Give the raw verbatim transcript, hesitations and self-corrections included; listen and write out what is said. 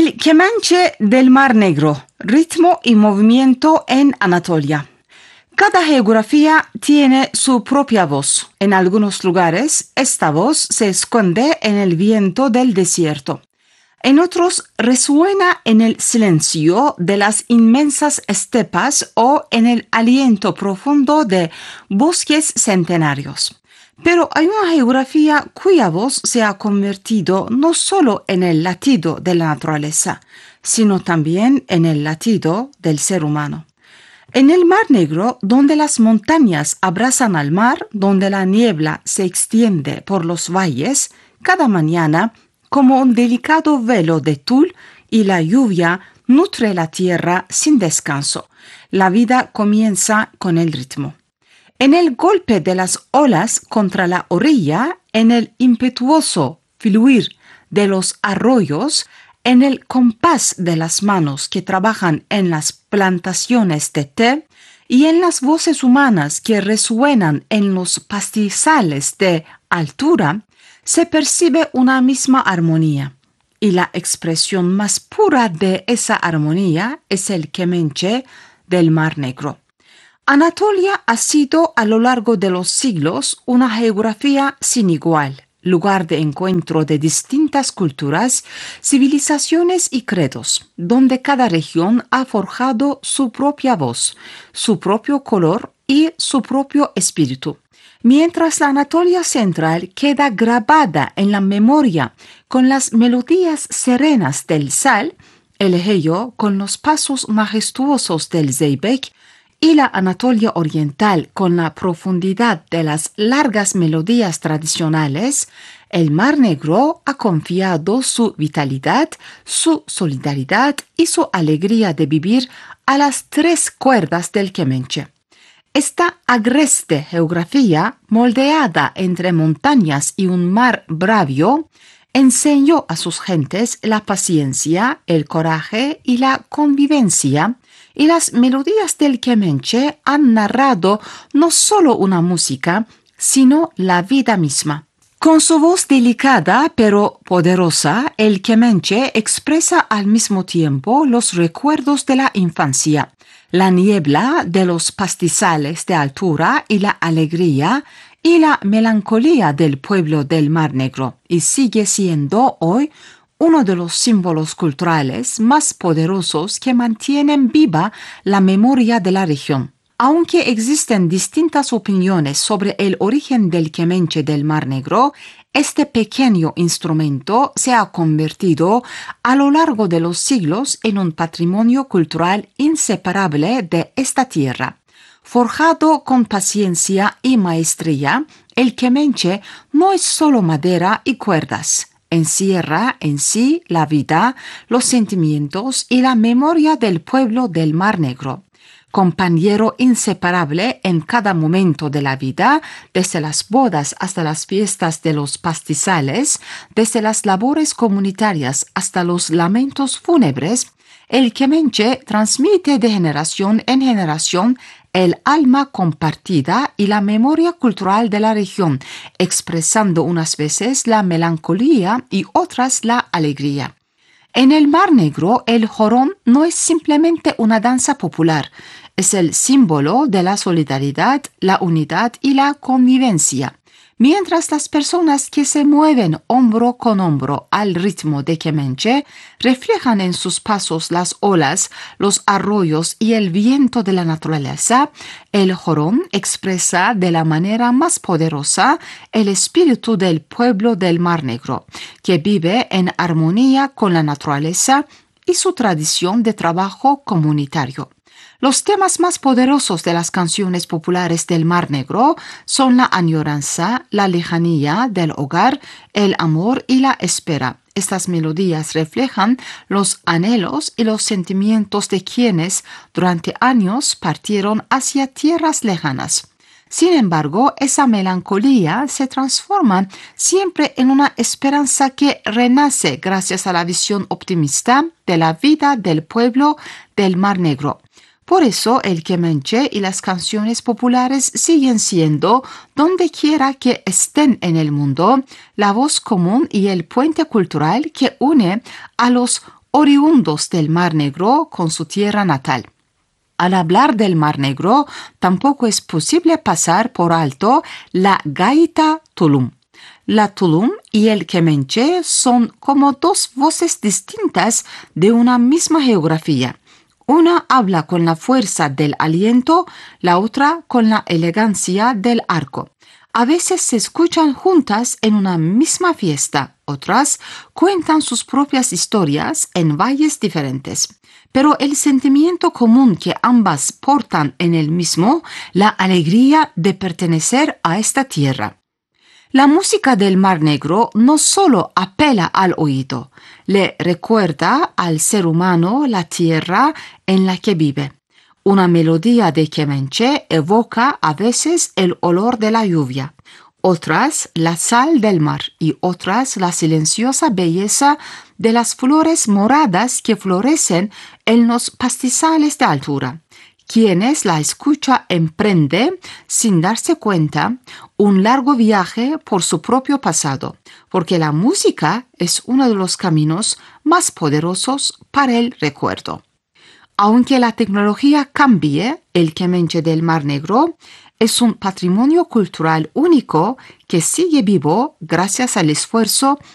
El Kemenche del Mar Negro, ritmo y movimiento en Anatolia. Cada geografía tiene su propia voz. En algunos lugares, esta voz se esconde en el viento del desierto. En otros, resuena en el silencio de las inmensas estepas o en el aliento profundo de bosques centenarios. Pero hay una geografía cuya voz se ha convertido no solo en el latido de la naturaleza, sino también en el latido del ser humano. En el Mar Negro, donde las montañas abrazan al mar, donde la niebla se extiende por los valles, cada mañana, como un delicado velo de tul, y la lluvia nutre la tierra sin descanso. La vida comienza con el ritmo. En el golpe de las olas contra la orilla, en el impetuoso fluir de los arroyos, en el compás de las manos que trabajan en las plantaciones de té y en las voces humanas que resuenan en los pastizales de altura, se percibe una misma armonía. Y la expresión más pura de esa armonía es el Kemenche del Mar Negro. Anatolia ha sido a lo largo de los siglos una geografía sin igual, lugar de encuentro de distintas culturas, civilizaciones y credos, donde cada región ha forjado su propia voz, su propio color y su propio espíritu. Mientras la Anatolia central queda grabada en la memoria con las melodías serenas del sal, el Egeo con los pasos majestuosos del zeybek, y la Anatolia oriental con la profundidad de las largas melodías tradicionales, el Mar Negro ha confiado su vitalidad, su solidaridad y su alegría de vivir a las tres cuerdas del Kemenche. Esta agreste geografía, moldeada entre montañas y un mar bravio, enseñó a sus gentes la paciencia, el coraje y la convivencia, y las melodías del Kemenche han narrado no solo una música, sino la vida misma. Con su voz delicada pero poderosa, el Kemenche expresa al mismo tiempo los recuerdos de la infancia, la niebla de los pastizales de altura y la alegría y la melancolía del pueblo del Mar Negro, y sigue siendo hoy uno de los símbolos culturales más poderosos que mantienen viva la memoria de la región. Aunque existen distintas opiniones sobre el origen del Kemenche del Mar Negro, este pequeño instrumento se ha convertido a lo largo de los siglos en un patrimonio cultural inseparable de esta tierra. Forjado con paciencia y maestría, el Kemenche no es solo madera y cuerdas. Encierra en sí la vida, los sentimientos y la memoria del pueblo del Mar Negro. Compañero inseparable en cada momento de la vida, desde las bodas hasta las fiestas de los pastizales, desde las labores comunitarias hasta los lamentos fúnebres, el Kemenche transmite de generación en generación el alma compartida y la memoria cultural de la región, expresando unas veces la melancolía y otras la alegría. En el Mar Negro, el jorón no es simplemente una danza popular, es el símbolo de la solidaridad, la unidad y la convivencia. Mientras las personas que se mueven hombro con hombro al ritmo de Kemenche reflejan en sus pasos las olas, los arroyos y el viento de la naturaleza, el jorón expresa de la manera más poderosa el espíritu del pueblo del Mar Negro, que vive en armonía con la naturaleza y su tradición de trabajo comunitario. Los temas más poderosos de las canciones populares del Mar Negro son la añoranza, la lejanía del hogar, el amor y la espera. Estas melodías reflejan los anhelos y los sentimientos de quienes durante años partieron hacia tierras lejanas. Sin embargo, esa melancolía se transforma siempre en una esperanza que renace gracias a la visión optimista de la vida del pueblo del Mar Negro. Por eso el Kemenche y las canciones populares siguen siendo, donde quiera que estén en el mundo, la voz común y el puente cultural que une a los oriundos del Mar Negro con su tierra natal. Al hablar del Mar Negro, tampoco es posible pasar por alto la gaita tulum. La tulum y el kemenche son como dos voces distintas de una misma geografía. Una habla con la fuerza del aliento, la otra con la elegancia del arco. A veces se escuchan juntas en una misma fiesta, otras cuentan sus propias historias en valles diferentes. Pero el sentimiento común que ambas portan en el mismo, la alegría de pertenecer a esta tierra. La música del Mar Negro no solo apela al oído, le recuerda al ser humano la tierra en la que vive. Una melodía de kemenche evoca a veces el olor de la lluvia, otras la sal del mar y otras la silenciosa belleza de las flores moradas que florecen en los pastizales de altura. Quienes la escucha emprende, sin darse cuenta, un largo viaje por su propio pasado, porque la música es uno de los caminos más poderosos para el recuerdo. Aunque la tecnología cambie, el kemenche del Mar Negro es un patrimonio cultural único que sigue vivo gracias al esfuerzo